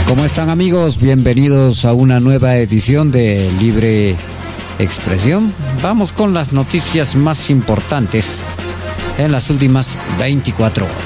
¿Cómo están, amigos? Bienvenidos a una nueva edición de Libre Expresión. Vamos con las noticias más importantes en las últimas 24 horas.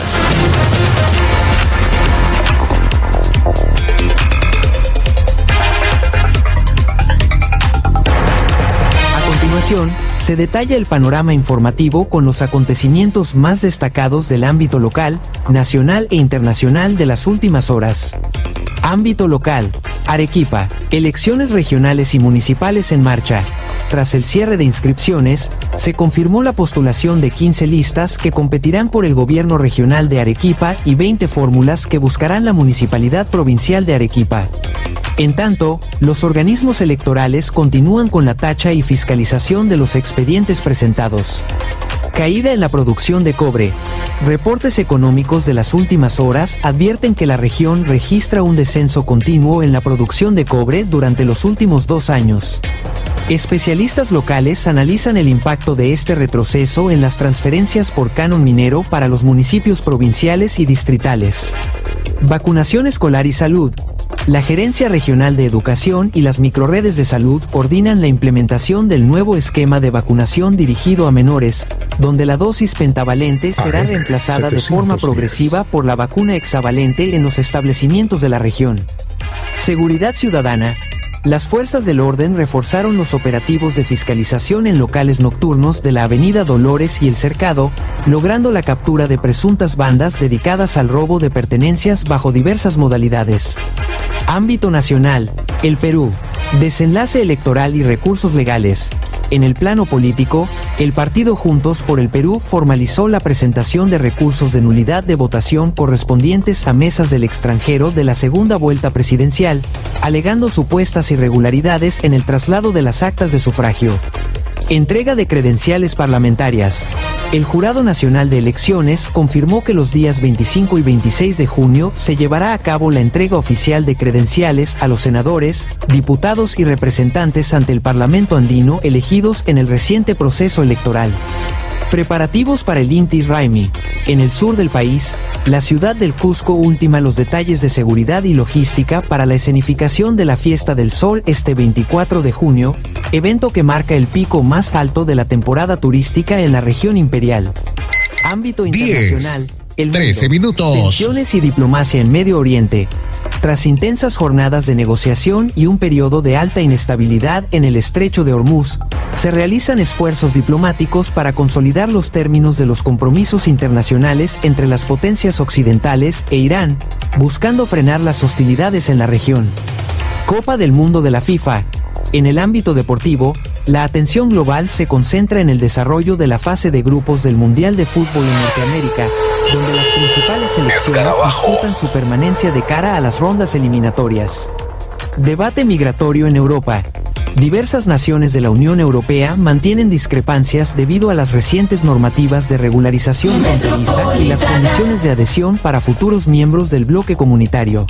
A continuación, se detalla el panorama informativo con los acontecimientos más destacados del ámbito local, nacional e internacional de las últimas horas. Ámbito local, Arequipa, elecciones regionales y municipales en marcha. Tras el cierre de inscripciones, se confirmó la postulación de 15 listas que competirán por el gobierno regional de Arequipa y 20 fórmulas que buscarán la municipalidad provincial de Arequipa. En tanto, los organismos electorales continúan con la tacha y fiscalización de los expedientes presentados. Caída en la producción de cobre. Reportes económicos de las últimas horas advierten que la región registra un descenso continuo en la producción de cobre durante los últimos 2 años. Especialistas locales analizan el impacto de este retroceso en las transferencias por canon minero para los municipios provinciales y distritales. Vacunación escolar y salud. La Gerencia Regional de Educación y las microrredes de salud coordinan la implementación del nuevo esquema de vacunación dirigido a menores, donde la dosis pentavalente será reemplazada de forma progresiva por la vacuna hexavalente en los establecimientos de la región. Seguridad ciudadana. Las fuerzas del orden reforzaron los operativos de fiscalización en locales nocturnos de la Avenida Dolores y El Cercado, logrando la captura de presuntas bandas dedicadas al robo de pertenencias bajo diversas modalidades. Ámbito nacional, el Perú. Desenlace electoral y recursos legales. En el plano político, el partido Juntos por el Perú formalizó la presentación de recursos de nulidad de votación correspondientes a mesas del extranjero de la segunda vuelta presidencial, alegando supuestas irregularidades en el traslado de las actas de sufragio. Entrega de credenciales parlamentarias. El Jurado Nacional de Elecciones confirmó que los días 25 y 26 de junio se llevará a cabo la entrega oficial de credenciales a los senadores, diputados y representantes ante el Parlamento andino elegidos en el reciente proceso electoral. Preparativos para el Inti Raymi. En el sur del país, la ciudad del Cusco ultima los detalles de seguridad y logística para la escenificación de la Fiesta del Sol este 24 de junio, evento que marca el pico más alto de la temporada turística en la región imperial. Ámbito internacional. 13 minutos. Tensiones y diplomacia en Medio Oriente. Tras intensas jornadas de negociación y un periodo de alta inestabilidad en el estrecho de Hormuz, se realizan esfuerzos diplomáticos para consolidar los términos de los compromisos internacionales entre las potencias occidentales e Irán, buscando frenar las hostilidades en la región. Copa del Mundo de la FIFA. En el ámbito deportivo, la atención global se concentra en el desarrollo de la fase de grupos del Mundial de Fútbol en Norteamérica, donde las principales selecciones disputan su permanencia de cara a las rondas eliminatorias. Debate migratorio en Europa. Diversas naciones de la Unión Europea mantienen discrepancias debido a las recientes normativas de regularización fronteriza y las condiciones de adhesión para futuros miembros del bloque comunitario.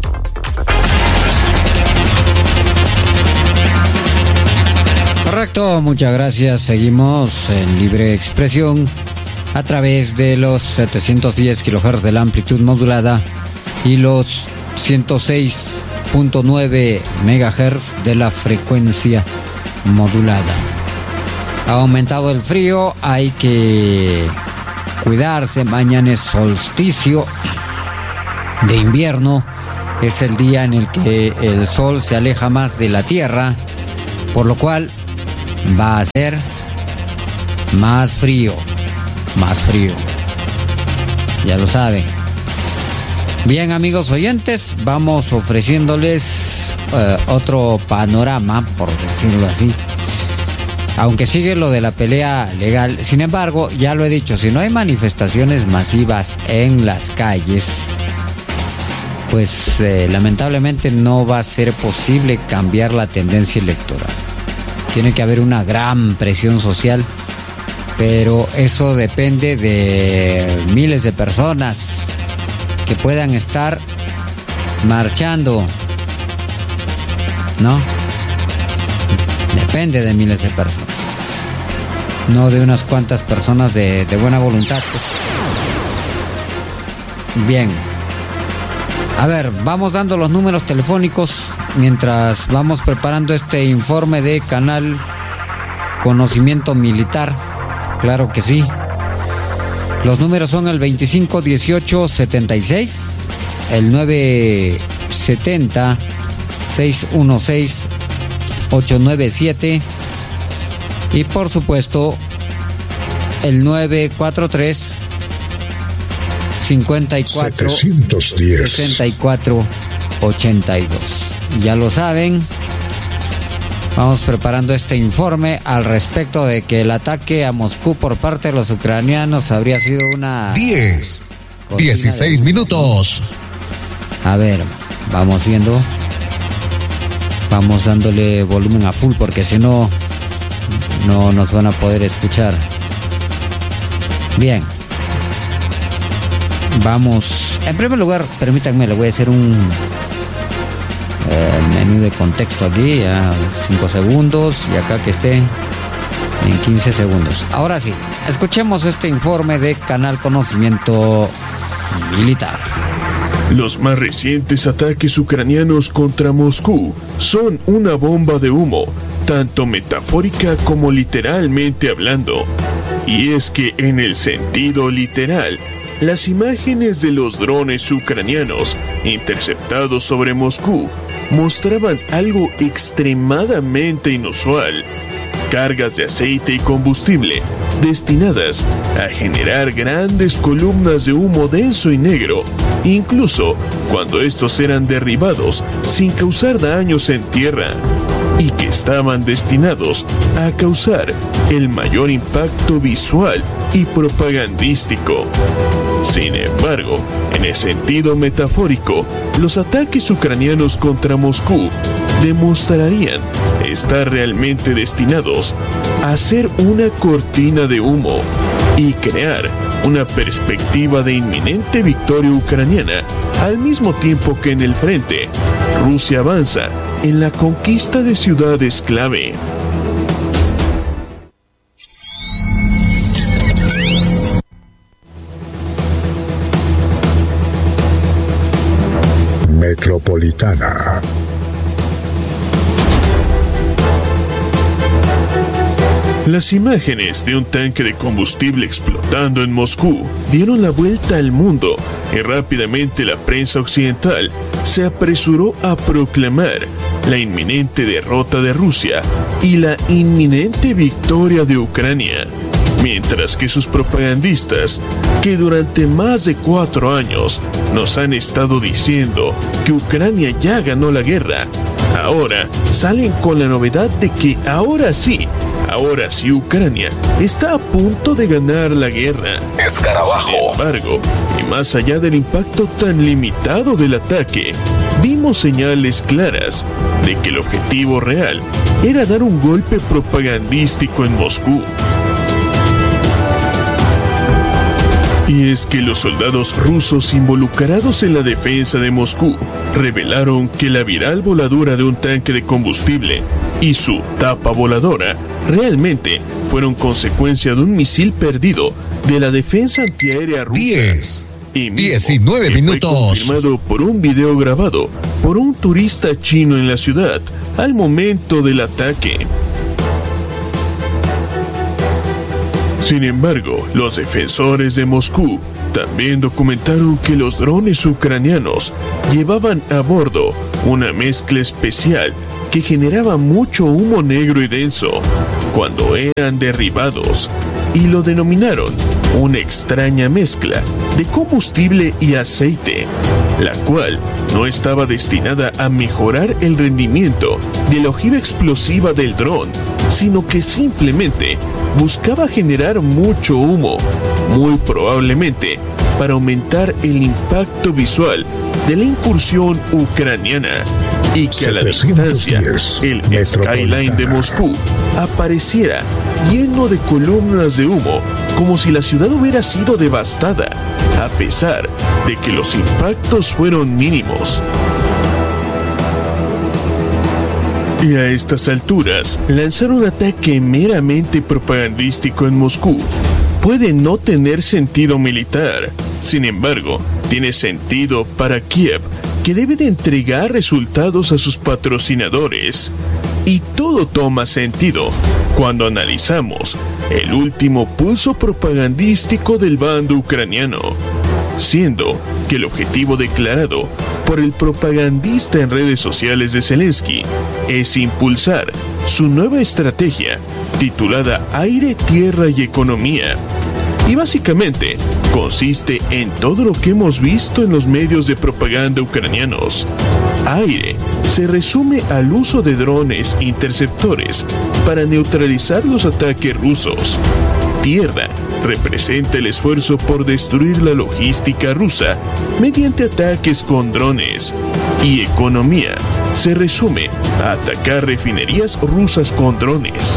Correcto, muchas gracias. Seguimos en Libre Expresión a través de los 710 kHz de la amplitud modulada y los 106.9 MHz de la frecuencia modulada. Ha aumentado el frío, hay que cuidarse. Mañana es solsticio de invierno, es el día en el que el sol se aleja más de la tierra, por lo cual va a ser más frío. Ya lo saben. Bien, amigos oyentes, vamos ofreciéndoles otro panorama, por decirlo así. Aunque sigue lo de la pelea legal, sin embargo, ya lo he dicho, si no hay manifestaciones masivas en las calles, pues lamentablemente no va a ser posible cambiar la tendencia electoral. Tiene que haber una gran presión social, pero eso depende de miles de personas que puedan estar marchando, ¿no? Depende de miles de personas, no de unas cuantas personas de buena voluntad. Bien, A ver, vamos dando los números telefónicos mientras vamos preparando este informe de Canal Conocimiento Militar. Claro que sí. Los números son el 25 18 76, el 970 616 897 y por supuesto el 943 54 710 64 82. Ya lo saben. Vamos preparando este informe al respecto de que el ataque a Moscú por parte de los ucranianos habría sido una 16 minutos. A ver, vamos viendo. Vamos dándole volumen a full porque si no, no nos van a poder escuchar. Bien. Vamos. En primer lugar, permítanme, le voy a hacer un menú de contexto aquí, a 5 segundos y acá que esté en 15 segundos. Ahora sí, escuchemos este informe de Canal Conocimiento Militar. Los más recientes ataques ucranianos contra Moscú son una bomba de humo, tanto metafórica como literalmente hablando. Y es que en el sentido literal, las imágenes de los drones ucranianos interceptados sobre Moscú mostraban algo extremadamente inusual: cargas de aceite y combustible destinadas a generar grandes columnas de humo denso y negro, incluso cuando estos eran derribados sin causar daños en tierra, y que estaban destinados a causar el mayor impacto visual y propagandístico. Sin embargo, en el sentido metafórico, los ataques ucranianos contra Moscú demostrarían estar realmente destinados a ser una cortina de humo y crear una perspectiva de inminente victoria ucraniana, al mismo tiempo que en el frente, Rusia avanza en la conquista de ciudades clave. Metropolitana. Las imágenes de un tanque de combustible explotando en Moscú dieron la vuelta al mundo y rápidamente la prensa occidental se apresuró a proclamar la inminente derrota de Rusia y la inminente victoria de Ucrania, mientras que sus propagandistas, que durante más de 4 años nos han estado diciendo que Ucrania ya ganó la guerra, ahora salen con la novedad de que ahora sí Ucrania está a punto de ganar la guerra. Escarabajo. Sin embargo, y más allá del impacto tan limitado del ataque, vimos señales claras de que el objetivo real era dar un golpe propagandístico en Moscú. Y es que los soldados rusos involucrados en la defensa de Moscú revelaron que la viral voladura de un tanque de combustible y su tapa voladora realmente fueron consecuencia de un misil perdido de la defensa antiaérea rusa. 19 minutos. Fue confirmado por un video grabado por un turista chino en la ciudad al momento del ataque. Sin embargo, los defensores de Moscú también documentaron que los drones ucranianos llevaban a bordo una mezcla especial que generaba mucho humo negro y denso cuando eran derribados, y lo denominaron una extraña mezcla de combustible y aceite, la cual no estaba destinada a mejorar el rendimiento de la ojiva explosiva del dron, sino que simplemente buscaba generar mucho humo, muy probablemente para aumentar el impacto visual de la incursión ucraniana, y que a la distancia el skyline de Moscú apareciera lleno de columnas de humo, como si la ciudad hubiera sido devastada, a pesar de que los impactos fueron mínimos. Y a estas alturas, lanzar un ataque meramente propagandístico en Moscú puede no tener sentido militar. Sin embargo, tiene sentido para Kiev, que debe de entregar resultados a sus patrocinadores. Y todo toma sentido cuando analizamos el último pulso propagandístico del bando ucraniano, siendo que el objetivo declarado por el propagandista en redes sociales de Zelensky es impulsar su nueva estrategia titulada Aire, Tierra y Economía. Y básicamente consiste en todo lo que hemos visto en los medios de propaganda ucranianos. Aire se resume al uso de drones interceptores para neutralizar los ataques rusos. Tierra representa el esfuerzo por destruir la logística rusa mediante ataques con drones. Y economía se resume a atacar refinerías rusas con drones.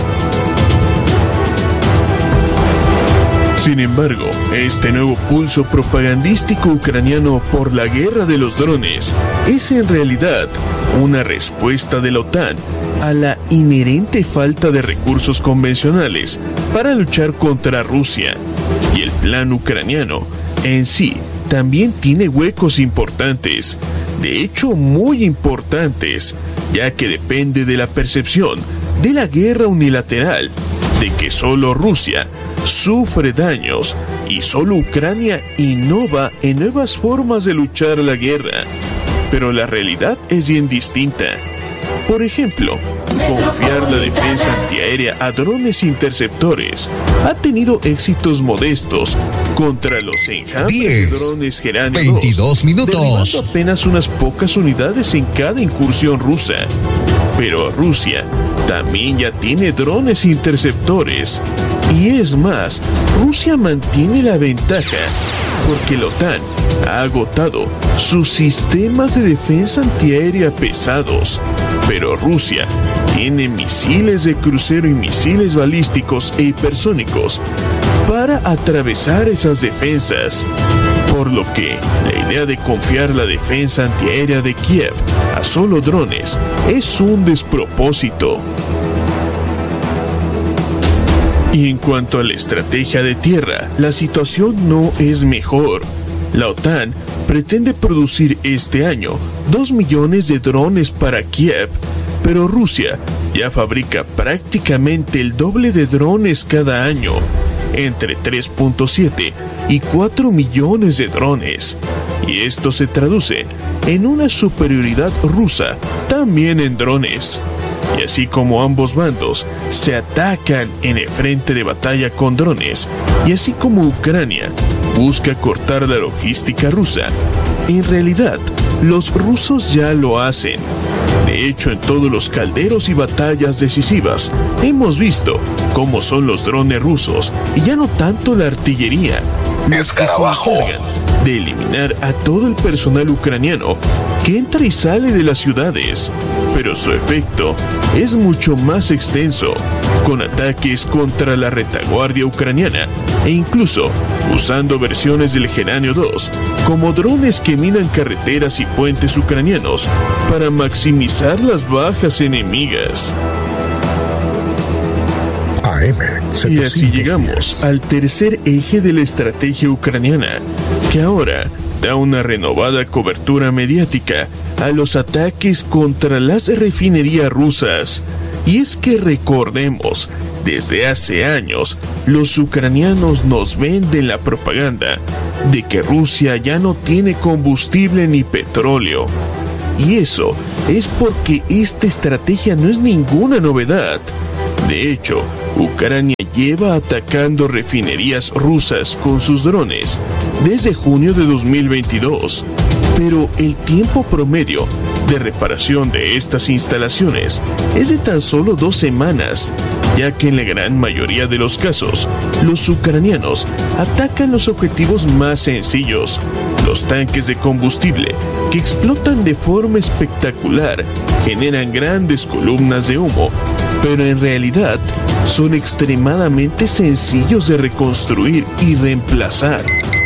Sin embargo, este nuevo pulso propagandístico ucraniano por la guerra de los drones es en realidad una respuesta de la OTAN a la inherente falta de recursos convencionales para luchar contra Rusia. Y el plan ucraniano en sí también tiene huecos importantes, de hecho muy importantes, ya que depende de la percepción de la guerra unilateral, de que solo Rusia sufre daños y solo Ucrania innova en nuevas formas de luchar la guerra. Pero la realidad es bien distinta. Por ejemplo, confiar la defensa antiaérea a drones interceptores ha tenido éxitos modestos contra los enjambres de drones Geranio 22 minutos, derribando apenas unas pocas unidades en cada incursión rusa. Pero Rusia también ya tiene drones interceptores. Y es más, Rusia mantiene la ventaja porque la OTAN ha agotado sus sistemas de defensa antiaérea pesados. Pero Rusia tiene misiles de crucero y misiles balísticos e hipersónicos para atravesar esas defensas. Por lo que la idea de confiar la defensa antiaérea de Kiev a solo drones es un despropósito. Y en cuanto a la estrategia de tierra, la situación no es mejor. La OTAN pretende producir este año 2 millones de drones para Kiev, pero Rusia ya fabrica prácticamente el doble de drones cada año, entre 3.7 y 4 millones de drones. Y esto se traduce en una superioridad rusa también en drones. Y así como ambos bandos se atacan en el frente de batalla con drones, y así como Ucrania busca cortar la logística rusa, en realidad los rusos ya lo hacen. De hecho, en todos los calderos y batallas decisivas hemos visto cómo son los drones rusos y ya no tanto la artillería, los que se encargan de eliminar a todo el personal ucraniano que entra y sale de las ciudades. Pero su efecto es mucho más extenso, con ataques contra la retaguardia ucraniana e incluso usando versiones del Geranio 2 como drones que minan carreteras y puentes ucranianos para maximizar las bajas enemigas. Y así llegamos al tercer eje de la estrategia ucraniana, que ahora da una renovada cobertura mediática a los ataques contra las refinerías rusas. Y es que recordemos, desde hace años, los ucranianos nos venden la propaganda de que Rusia ya no tiene combustible ni petróleo. Y eso es porque esta estrategia no es ninguna novedad. De hecho, Ucrania lleva atacando refinerías rusas con sus drones desde junio de 2022, pero el tiempo promedio de reparación de estas instalaciones es de tan solo 2 semanas, ya que en la gran mayoría de los casos, los ucranianos atacan los objetivos más sencillos, los tanques de combustible, que explotan de forma espectacular, generan grandes columnas de humo, pero en realidad son extremadamente sencillos de reconstruir y reemplazar.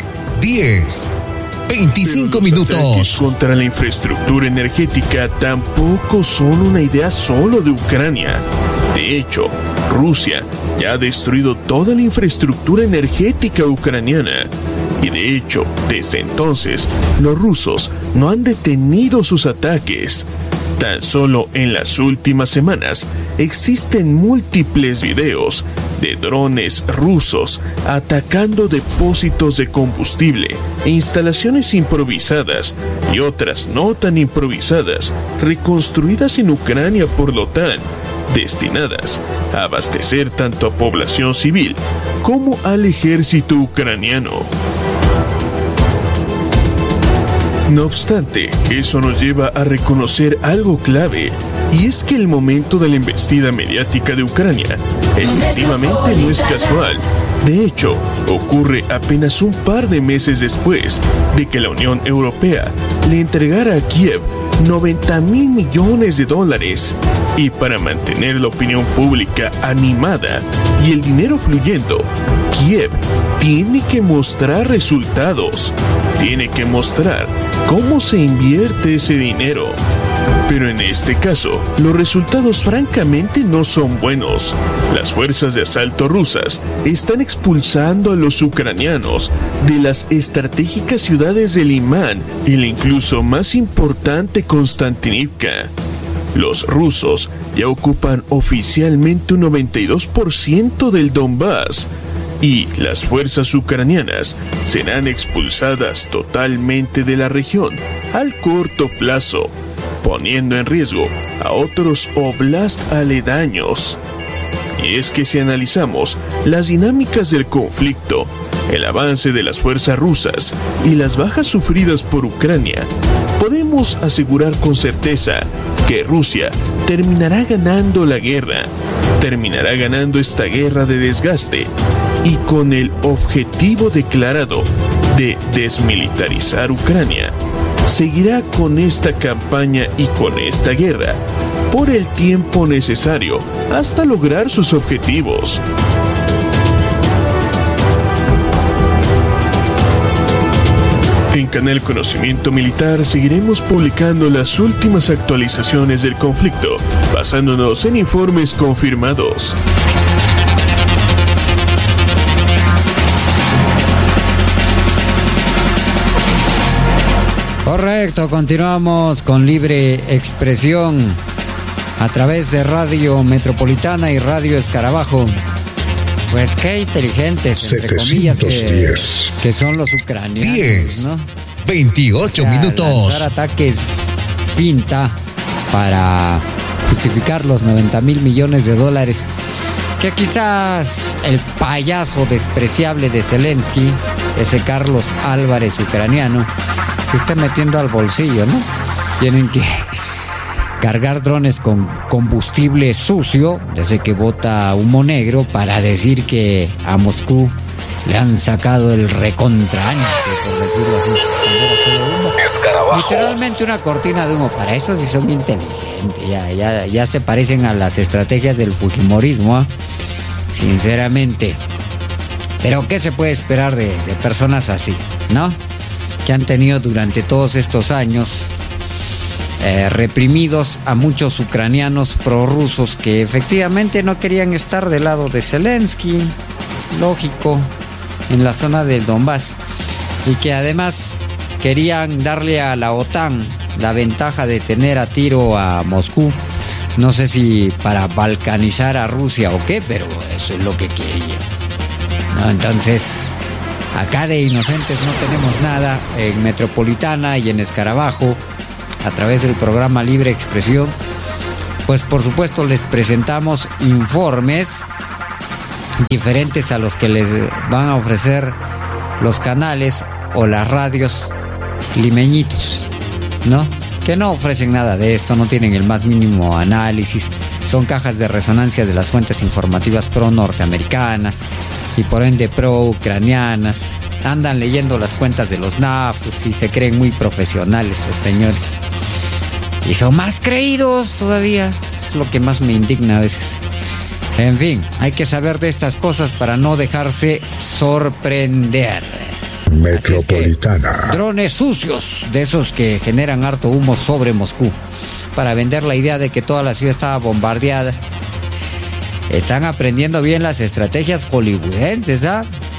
25 minutos. Los ataques contra la infraestructura energética tampoco son una idea solo de Ucrania. De hecho, Rusia ya ha destruido toda la infraestructura energética ucraniana. Y de hecho, desde entonces, los rusos no han detenido sus ataques. Tan solo en las últimas semanas existen múltiples videos de drones rusos atacando depósitos de combustible e instalaciones improvisadas y otras no tan improvisadas reconstruidas en Ucrania por la OTAN, destinadas a abastecer tanto a población civil como al ejército ucraniano. No obstante, eso nos lleva a reconocer algo clave, y es que el momento de la embestida mediática de Ucrania efectivamente no es casual. De hecho, ocurre apenas un par de meses después de que la Unión Europea le entregara a Kiev $90,000 millones, y para mantener la opinión pública animada y el dinero fluyendo, Kiev tiene que mostrar resultados, tiene que mostrar cómo se invierte ese dinero. Pero en este caso, los resultados francamente no son buenos. Las fuerzas de asalto rusas están expulsando a los ucranianos de las estratégicas ciudades de Limán y la incluso más importante Konstantinivka. Los rusos ya ocupan oficialmente un 92% del Donbass, y las fuerzas ucranianas serán expulsadas totalmente de la región al corto plazo, poniendo en riesgo a otros oblast aledaños. Y es que si analizamos las dinámicas del conflicto, el avance de las fuerzas rusas y las bajas sufridas por Ucrania, podemos asegurar con certeza que Rusia terminará ganando la guerra, terminará ganando esta guerra de desgaste, y con el objetivo declarado de desmilitarizar Ucrania, seguirá con esta campaña y con esta guerra por el tiempo necesario hasta lograr sus objetivos. En Canal Conocimiento Militar seguiremos publicando las últimas actualizaciones del conflicto, basándonos en informes confirmados. Correcto, continuamos con Libre Expresión a través de Radio Metropolitana y Radio Escarabajo. Pues qué inteligentes, entre comillas, que son los ucranianos, 10, ¿no? 28 minutos. Lanzar ataques finta para justificar los $90,000 millones, que quizás el payaso despreciable de Zelensky, ese Carlos Álvarez ucraniano, se está metiendo al bolsillo, ¿no? Tienen que cargar drones con combustible sucio, desde que bota humo negro, para decir que a Moscú le han sacado el recontraño, por decirlo así. Escarabajo. Literalmente una cortina de humo. Para eso sí son inteligentes. Ya se parecen a las estrategias del fujimorismo, ¿eh? Sinceramente. Pero ¿qué se puede esperar de personas así, no? Que han tenido durante todos estos años reprimidos a muchos ucranianos prorrusos que efectivamente no querían estar del lado de Zelensky, lógico, en la zona del Donbass, y que además querían darle a la OTAN la ventaja de tener a tiro a Moscú. No sé si para balcanizar a Rusia o qué, pero eso es lo que querían, ¿no? Entonces, acá de inocentes no tenemos nada. En Metropolitana y en Escarabajo, a través del programa Libre Expresión, pues por supuesto les presentamos informes diferentes a los que les van a ofrecer los canales o las radios limeñitos, ¿no? Que no ofrecen nada de esto, no tienen el más mínimo análisis, son cajas de resonancia de las fuentes informativas pro-norteamericanas y por ende pro-ucranianas. Andan leyendo las cuentas de los NAFUs y se creen muy profesionales los señores. Y son más creídos todavía. Es lo que más me indigna a veces. En fin, hay que saber de estas cosas para no dejarse sorprender. Metropolitana. Es que, drones sucios, de esos que generan harto humo sobre Moscú, para vender la idea de que toda la ciudad estaba bombardeada. Están aprendiendo bien las estrategias hollywoodenses, ¿ah?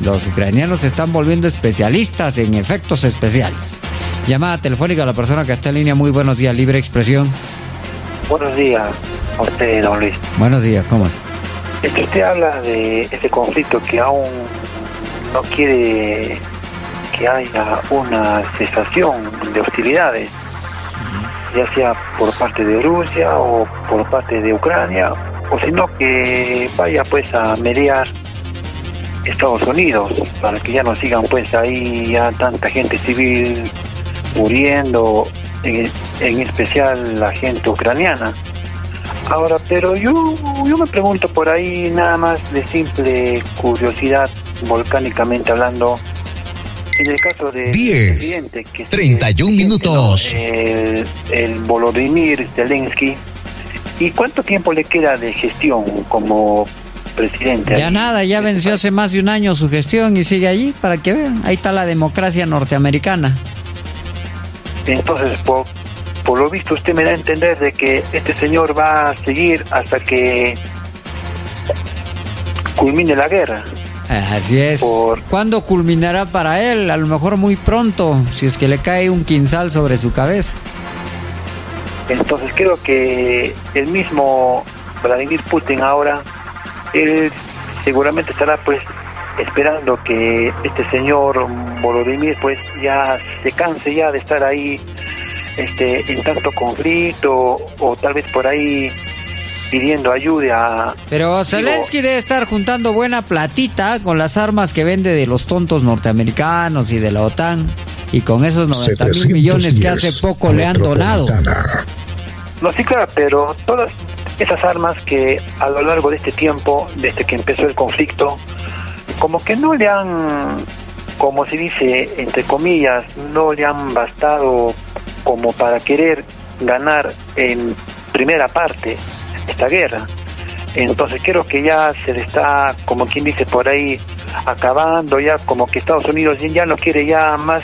Los ucranianos se están volviendo especialistas en efectos especiales. Llamada telefónica a la persona que está en línea. Muy buenos días, Libre Expresión. Buenos días a usted, don Luis. Buenos días, ¿cómo es? Usted habla de este conflicto que aún no quiere que haya una cesación de hostilidades, ya sea por parte de Rusia o por parte de Ucrania, o sino que vaya pues a mediar Estados Unidos para que ya no sigan pues ahí ya tanta gente civil muriendo, en especial la gente ucraniana. Ahora, pero yo me pregunto por ahí, nada más de simple curiosidad, volcánicamente hablando, en el caso de 31 minutos. El Volodymyr Zelensky, ¿y cuánto tiempo le queda de gestión como presidente? Ya nada, ya venció hace más de un año su gestión y sigue allí, para que vean. Ahí está la democracia norteamericana. Entonces, por lo visto, usted me da a entender de que este señor va a seguir hasta que culmine la guerra. Así es. ¿Cuándo culminará para él? A lo mejor muy pronto, si es que le cae un quinzal sobre su cabeza. Entonces creo que el mismo Vladimir Putin ahora, él seguramente estará pues esperando que este señor Volodymyr pues ya se canse ya de estar ahí en tanto conflicto, o tal vez por ahí pidiendo ayuda. Pero Zelensky debe estar juntando buena platita con las armas que vende de los tontos norteamericanos y de la OTAN, y con esos 90,000 millones que hace poco le han donado. No, sí, claro, pero todas esas armas que a lo largo de este tiempo, desde que empezó el conflicto, como que no le han, como se dice, entre comillas, no le han bastado como para querer ganar en primera parte esta guerra. Entonces creo que ya se le está, como quien dice por ahí, acabando, ya como que Estados Unidos ya no quiere ya más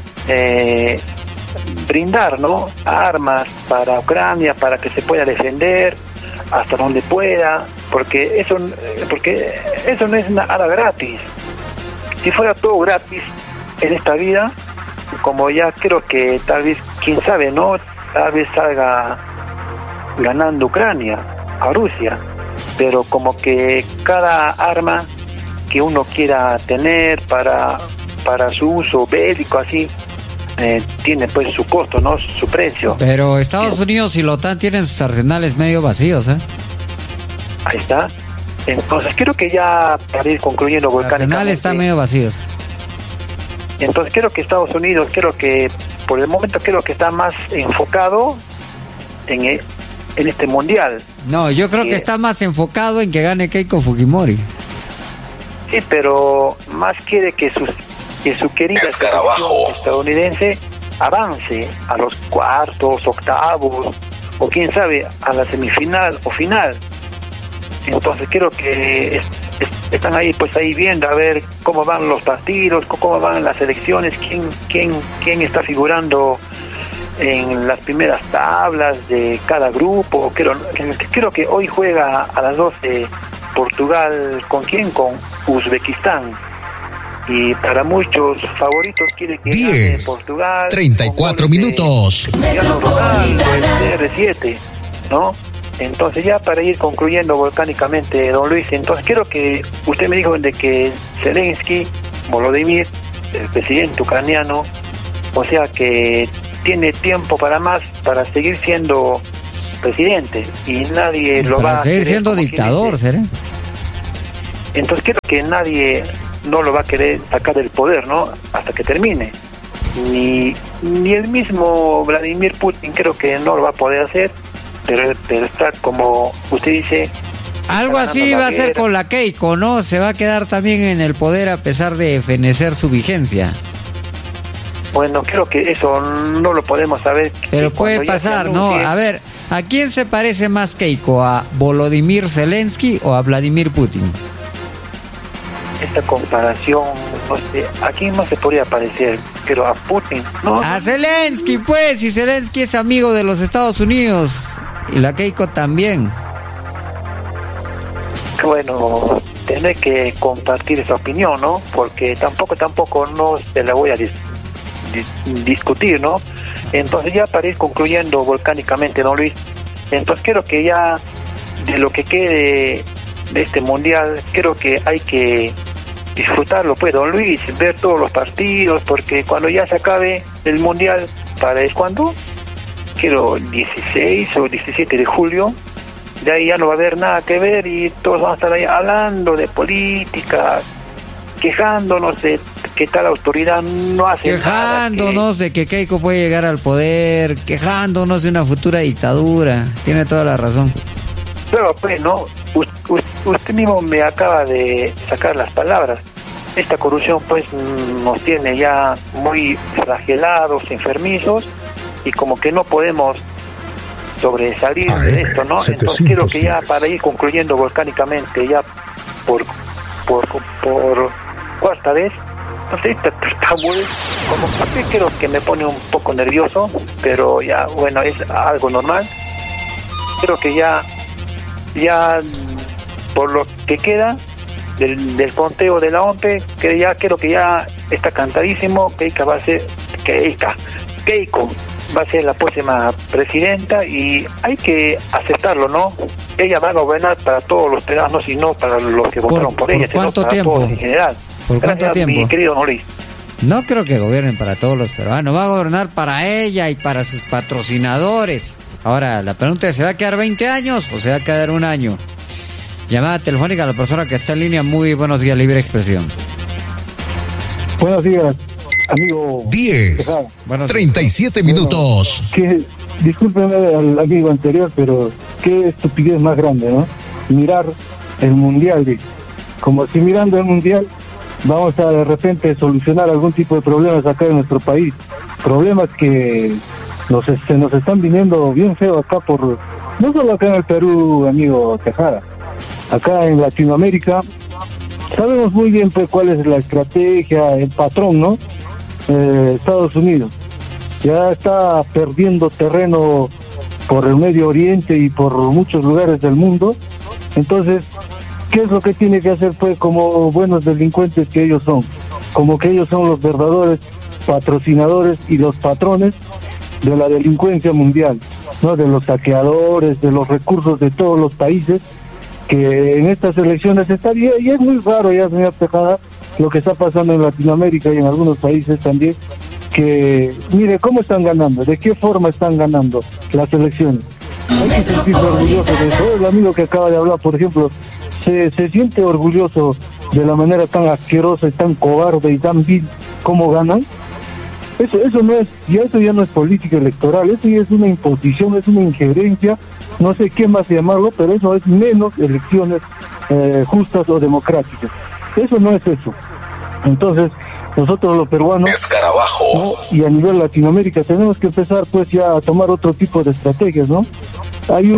brindar, ¿no?, armas para Ucrania, para que se pueda defender hasta donde pueda, porque eso no es nada gratis. Si fuera todo gratis en esta vida, como ya creo que tal vez, quién sabe, ¿no?, tal vez salga ganando Ucrania a Rusia, pero como que cada arma que uno quiera tener para su uso bélico así, tiene pues su costo, ¿no?, su precio. Pero Estados Unidos y la OTAN tienen sus arsenales medio vacíos, ¿eh? Ahí está. Entonces creo que ya, para ir concluyendo volcánicamente, los arsenales están medio vacíos. Entonces creo que Estados Unidos, creo que por el momento creo que está más enfocado en este mundial. No, yo creo que está más enfocado en que gane Keiko Fujimori. Sí, pero más quiere que su querida selección estadounidense avance a los cuartos, octavos, o quién sabe, a la semifinal o final. Entonces creo que están ahí pues ahí viendo a ver cómo van los partidos, cómo van las elecciones, quién está figurando en las primeras tablas de cada grupo. Creo que hoy juega a las 12 Portugal. ¿Con quién? Con Uzbekistán. Y para muchos favoritos quiere que gane Portugal. 34 minutos. CR7, ¿no? Entonces ya para ir concluyendo volcánicamente, don Luis, entonces quiero que usted me dijo de que Zelensky, Volodymyr, el presidente ucraniano, o sea que tiene tiempo para seguir siendo presidente y nadie lo va a seguir siendo dictador, ¿será? Entonces creo que nadie no lo va a querer sacar del poder, ¿no?, hasta que termine. Ni el mismo Vladimir Putin creo que no lo va a poder hacer, pero está, como usted dice, algo así va a ser con la Keiko, ¿no? Se va a quedar también en el poder a pesar de fenecer su vigencia. Bueno, creo que eso no lo podemos saber. Pero puede pasar, ¿no? A ver, ¿a quién se parece más Keiko? ¿A Volodymyr Zelensky o a Vladimir Putin? Esta comparación, no sé, ¿a quién no se podría parecer? Pero a Putin, ¿no? A Zelensky, pues, y Zelensky es amigo de los Estados Unidos. Y la Keiko también. Bueno, tener que compartir esa opinión, ¿no? Porque tampoco no se la voy a discutir, ¿no? Entonces ya para ir concluyendo volcánicamente, don Luis, entonces creo que ya de lo que quede de este mundial, creo que hay que disfrutarlo, pues, don Luis, ver todos los partidos, porque cuando ya se acabe el mundial, ¿para es cuándo? Quiero 16 o 17 de julio, de ahí ya no va a haber nada que ver y todos van a estar ahí hablando de política, quejándonos de que tal autoridad no hace quejándonos nada, de que Keiko puede llegar al poder, quejándonos de una futura dictadura. Tiene toda la razón. Pero pues, ¿no? Usted mismo me acaba de sacar las palabras. Esta corrupción pues nos tiene ya muy flagelados, enfermizos, y como que no podemos sobresalir de esto, ¿no? Entonces quiero que ya para ir concluyendo volcánicamente, ya por cuarta vez, no sé, está muy, como que creo que me pone un poco nervioso, pero ya, bueno, es algo normal. Creo que ya por lo que queda del conteo de la OMPE, que ya creo que ya está cantadísimo. Keiko va a ser la próxima presidenta y hay que aceptarlo, ¿no? Ella va a gobernar para todos los peruanos y no para los que votaron por ella, sino para todos en general. ¿Por cuánto tiempo? Mi querido Luis. No creo que gobiernen para todos los peruanos, va a gobernar para ella y para sus patrocinadores. Ahora, la pregunta es, ¿se va a quedar 20 años o se va a quedar un año? Llamada telefónica a la persona que está en línea. Muy buenos días, Libre Expresión. Buenos días, amigo. 37 minutos. Discúlpeme al amigo anterior, pero qué estupidez más grande, ¿no? Mirar el mundial, como si mirando el mundial vamos a de repente solucionar algún tipo de problemas acá en nuestro país. Problemas que se nos están viniendo bien feo acá no solo acá en el Perú, amigo Tejada, acá en Latinoamérica. Sabemos muy bien pues cuál es la estrategia, el patrón, ¿no? Estados Unidos ya está perdiendo terreno por el Medio Oriente y por muchos lugares del mundo. Entonces, ¿qué es lo que tiene que hacer pues como buenos delincuentes que ellos son? Como que ellos son los verdaderos patrocinadores y los patrones de la delincuencia mundial, ¿no? De los saqueadores, de los recursos de todos los países, que en estas elecciones está bien, y es muy raro ya, señor Tejada, lo que está pasando en Latinoamérica y en algunos países también, que mire cómo están ganando, de qué forma están ganando las elecciones. Hay que sentirse orgulloso de eso. El amigo que acaba de hablar, por ejemplo, se siente orgulloso de la manera tan asquerosa y tan cobarde y tan vil como ganan. Eso no es, eso ya no es política electoral, eso ya es una imposición, es una injerencia, no sé qué más llamarlo, pero eso es menos elecciones justas o democráticas. Eso no es eso. Entonces, nosotros los peruanos, ¿no? Y a nivel Latinoamérica tenemos que empezar pues ya a tomar otro tipo de estrategias, ¿no? Hay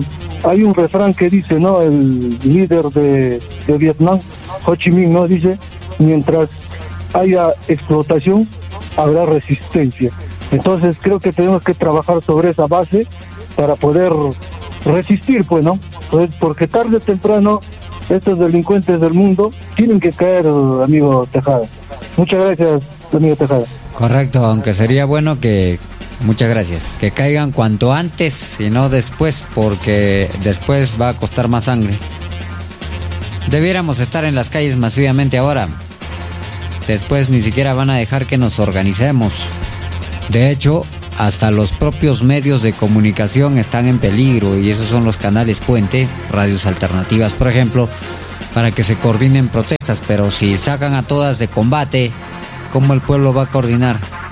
un refrán que dice, ¿no? El líder de Vietnam, Ho Chi Minh, ¿no? Dice, mientras haya explotación, habrá resistencia. Entonces creo que tenemos que trabajar sobre esa base para poder resistir, pues, ¿no? Pues porque tarde o temprano estos delincuentes del mundo tienen que caer, amigo Tejada. Muchas gracias, amigo Tejada. Correcto, aunque sería bueno que, muchas gracias, que caigan cuanto antes y no después, porque después va a costar más sangre. Debiéramos estar en las calles masivamente ahora. Después ni siquiera van a dejar que nos organicemos. De hecho, hasta los propios medios de comunicación están en peligro, y esos son los canales puente, radios alternativas, por ejemplo, para que se coordinen protestas. Pero si sacan a todas de combate, ¿cómo el pueblo va a coordinar?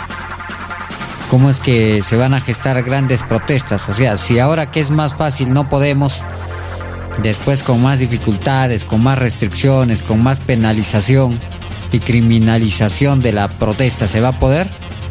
¿Cómo es que se van a gestar grandes protestas? O sea, si ahora que es más fácil no podemos, después con más dificultades, con más restricciones, con más penalización y criminalización de la protesta, ¿se va a poder?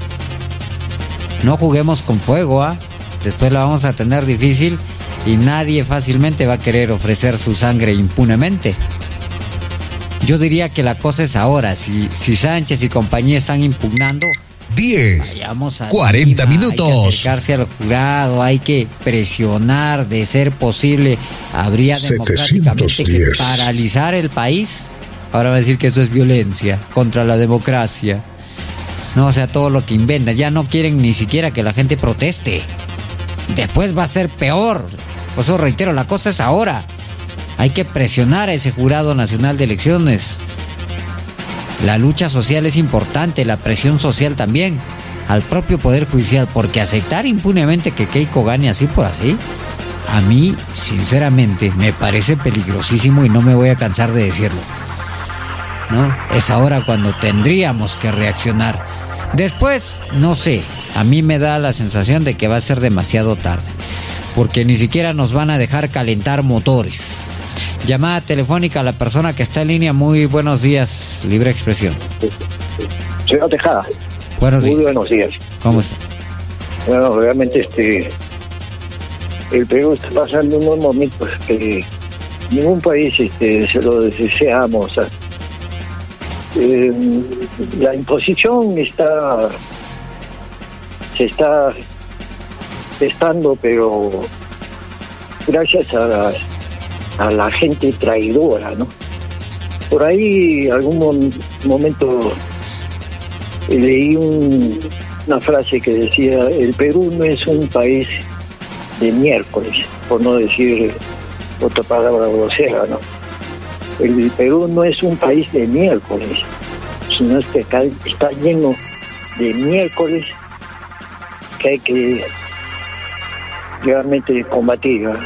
No juguemos con fuego, ¿ah? Después la vamos a tener difícil y nadie fácilmente va a querer ofrecer su sangre impunemente. Yo diría que la cosa es ahora. Si Sánchez y compañía están impugnando, 10, 40 minutos. Hay que acercarse al jurado, hay que presionar, de ser posible. Habría democráticamente que paralizar el país. Ahora va a decir que eso es violencia contra la democracia. No, o sea, todo lo que inventan. Ya no quieren ni siquiera que la gente proteste. Después va a ser peor. Por eso reitero, la cosa es ahora. Hay que presionar a ese Jurado Nacional de Elecciones. La lucha social es importante, la presión social también, al propio Poder Judicial, porque aceptar impunemente que Keiko gane así por así, a mí, sinceramente, me parece peligrosísimo y no me voy a cansar de decirlo, ¿no? Es ahora cuando tendríamos que reaccionar. Después, no sé, a mí me da la sensación de que va a ser demasiado tarde, porque ni siquiera nos van a dejar calentar motores. Llamada telefónica a la persona que está en línea. Muy buenos días, Libre Expresión. Señor Tejada. Buenos días. Muy buenos días. ¿Cómo está? Bueno, realmente el Perú está pasando unos momentos que ningún país se lo deseamos. La imposición se está testando, pero gracias a la gente traidora, ¿no? Por ahí algún momento leí una frase que decía: el Perú no es un país de miércoles, por no decir otra palabra grosera, ¿no? El Perú no es un país de miércoles, sino es que está lleno de miércoles que hay que realmente combatir, ¿no?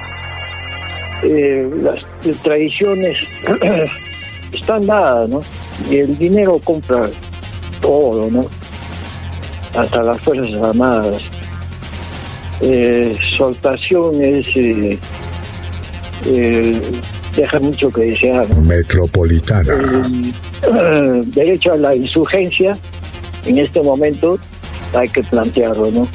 Las tradiciones están dadas, ¿no? Y el dinero compra todo, ¿no? Hasta las Fuerzas Armadas. Su actuación deja mucho que desear, ¿no? Metropolitana. Derecho a la insurgencia, en este momento hay que plantearlo, ¿no?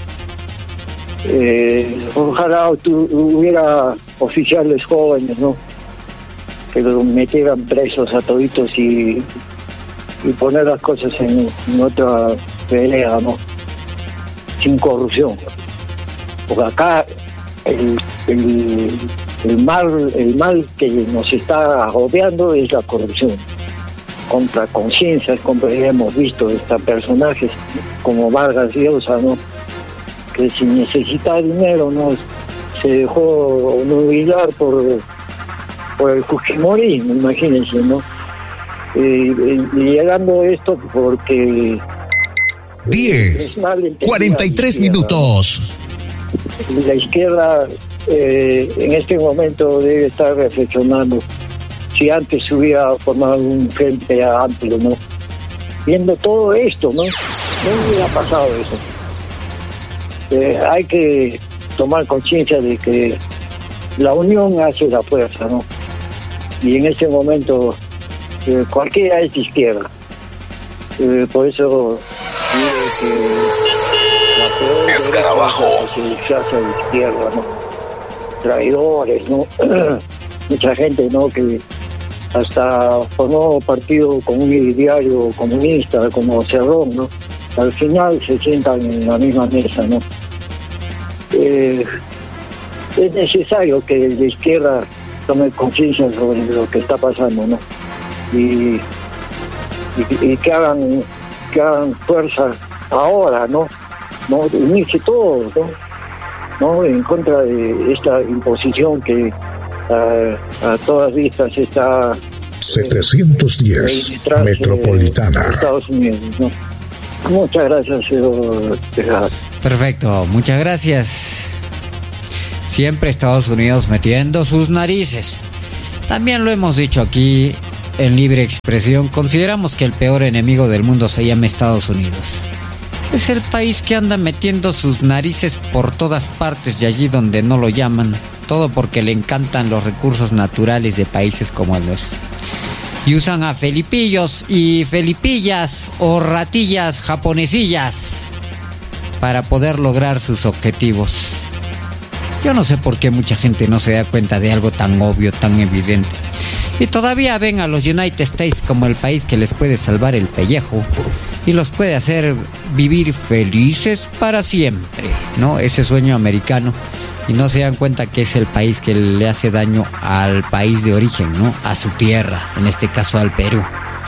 Ojalá hubiera oficiales jóvenes, ¿no? Que los metieran presos a toditos y poner las cosas en otra pelea, ¿no? Sin corrupción. Porque acá el mal que nos está agobiando es la corrupción. Contra conciencias, como hemos visto, personajes como Vargas Llosa, ¿no? Que sin necesitar dinero, ¿no? Se dejó nubilar por el fujimorismo, imagínense, ¿no? Y llegando a esto porque 10, 43 minutos. La izquierda en este momento debe estar reflexionando si antes se hubiera formado un frente amplio, ¿no? Viendo todo esto, ¿no? No hubiera pasado eso. Hay que tomar conciencia de que la unión hace la fuerza, ¿no? Y en este momento cualquiera es de izquierda. Por eso digo que la peor se hace de izquierda, ¿no? Traidores, ¿no? Mucha gente, ¿no? Que hasta formó partido con un ideario comunista como Cerrón, ¿no? Al final se sientan en la misma mesa, ¿no? Es necesario que la izquierda tome conciencia sobre lo que está pasando, ¿no? Y que hagan fuerza ahora, ¿no? Unirse todos, ¿no? En contra de esta imposición que a todas vistas está 710 Metropolitana. Estados Unidos, ¿no? Muchas gracias, señor Tejada. Perfecto, muchas gracias. Siempre Estados Unidos metiendo sus narices. También lo hemos dicho aquí en Libre Expresión. Consideramos que el peor enemigo del mundo se llama Estados Unidos. Es el país que anda metiendo sus narices por todas partes y allí donde no lo llaman. Todo porque le encantan los recursos naturales de países como el nuestro. Y usan a felipillos y felipillas o ratillas japonesillas para poder lograr sus objetivos. Yo no sé por qué mucha gente no se da cuenta de algo tan obvio, tan evidente. Y todavía ven a los United States como el país que les puede salvar el pellejo. y los puede hacer vivir felices para siempre, ¿no? Ese sueño americano. Y no se dan cuenta que es el país que le hace daño al país de origen, ¿no? A su tierra, en este caso al Perú.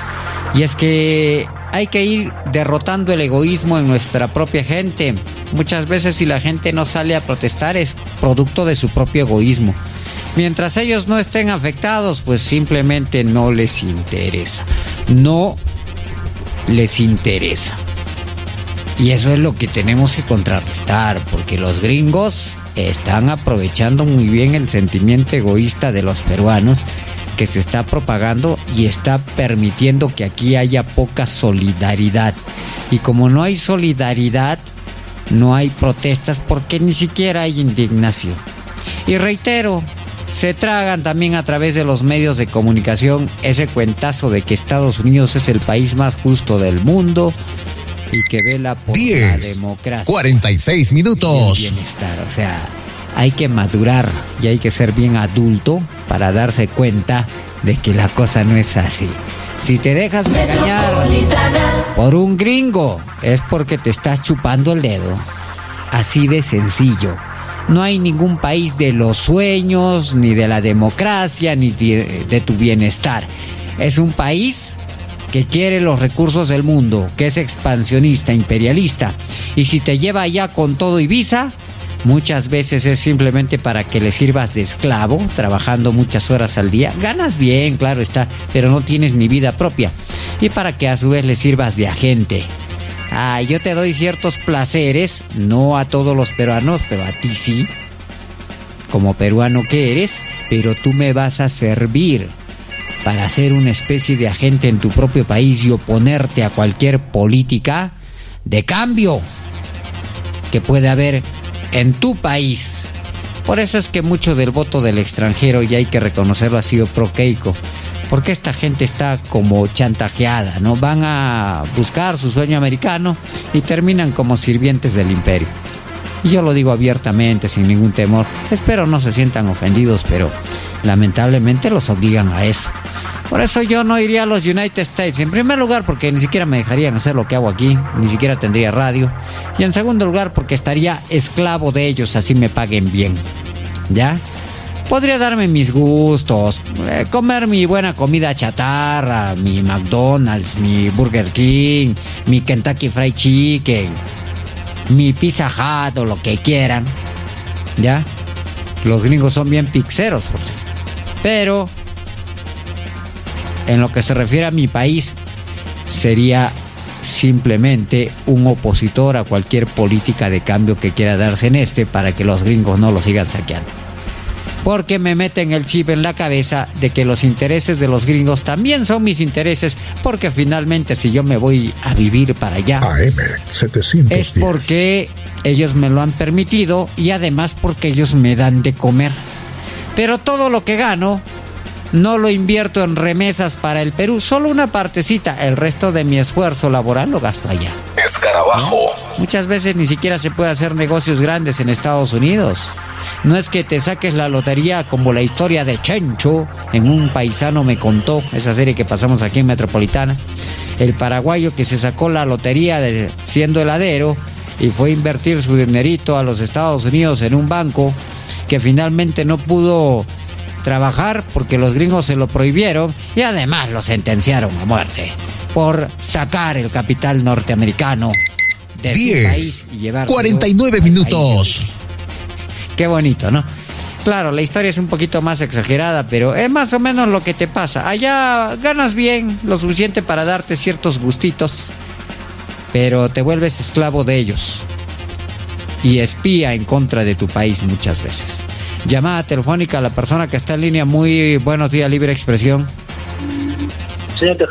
Y es que hay que ir derrotando el egoísmo en nuestra propia gente. Muchas veces si la gente no sale a protestar es producto de su propio egoísmo. Mientras ellos no estén afectados, pues simplemente no les interesa. No les interesa. Y eso es lo que tenemos que contrarrestar, porque los gringos están aprovechando muy bien el sentimiento egoísta de los peruanos que se está propagando y está permitiendo que aquí haya poca solidaridad. Y como no hay solidaridad, no hay protestas porque ni siquiera hay indignación. Y reitero, se tragan también a través de los medios de comunicación ese cuentazo de que Estados Unidos es el país más justo del mundo y que vela por la democracia. 46 minutos. Y el bienestar. O sea, hay que madurar y hay que ser bien adulto para darse cuenta de que la cosa no es así. Si te dejas engañar por un gringo, es porque te estás chupando el dedo. Así de sencillo. No hay ningún país de los sueños, ni de la democracia, ni de tu bienestar. Es un país que quiere los recursos del mundo, que es expansionista, imperialista. Y si te lleva allá con todo y visa, muchas veces es simplemente para que le sirvas de esclavo, trabajando muchas horas al día. Ganas bien, claro está, pero no tienes ni vida propia. Y para que a su vez le sirvas de agente. Yo te doy ciertos placeres, no a todos los peruanos, pero a ti sí, como peruano que eres, pero tú me vas a servir para ser una especie de agente en tu propio país y oponerte a cualquier política de cambio que puede haber en tu país. Por eso es que mucho del voto del extranjero, y hay que reconocerlo, ha sido pro-Keiko. Porque esta gente está como chantajeada, ¿no? Van a buscar su sueño americano y terminan como sirvientes del imperio. Y yo lo digo abiertamente, sin ningún temor. Espero no se sientan ofendidos, pero lamentablemente los obligan a eso. Por eso yo no iría a los United States. En primer lugar, porque ni siquiera me dejarían hacer lo que hago aquí. Ni siquiera tendría radio. Y en segundo lugar, porque estaría esclavo de ellos, así me paguen bien. ¿Ya? Podría darme mis gustos, comer mi buena comida chatarra, mi McDonald's, mi Burger King, mi Kentucky Fried Chicken, mi Pizza Hut o lo que quieran. ¿Ya? Los gringos son bien pizzeros, por cierto. Pero en lo que se refiere a mi país, sería simplemente un opositor a cualquier política de cambio que quiera darse en para que los gringos no lo sigan saqueando. Porque me meten el chip en la cabeza de que los intereses de los gringos también son mis intereses, porque finalmente si yo me voy a vivir para allá, AM710, es porque ellos me lo han permitido y además porque ellos me dan de comer. Pero todo lo que gano no lo invierto en remesas para el Perú, solo una partecita, el resto de mi esfuerzo laboral lo gasto allá. Escarabajo. Muchas veces ni siquiera se puede hacer negocios grandes en Estados Unidos. No es que te saques la lotería como la historia de Chencho, en Un paisano me contó, esa serie que pasamos aquí en Metropolitana. El paraguayo que se sacó la lotería siendo heladero y fue a invertir su dinerito a los Estados Unidos en un banco que finalmente no pudo trabajar porque los gringos se lo prohibieron y además lo sentenciaron a muerte por sacar el capital norteamericano de su país y llevarlo 49 minutos. Qué bonito, ¿no? Claro, la historia es un poquito más exagerada, pero es más o menos lo que te pasa. Allá ganas bien, lo suficiente para darte ciertos gustitos, pero te vuelves esclavo de ellos y espía en contra de tu país muchas veces. Llamada telefónica a la persona que está en línea. Muy buenos días, Libre Expresión. Señor